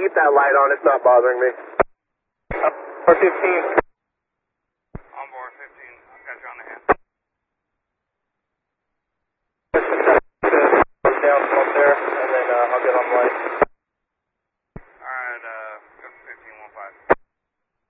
keep that light on. It's not bothering me. 415. On board 15. I've got you on the hand. Down up there, and then I'll get on light.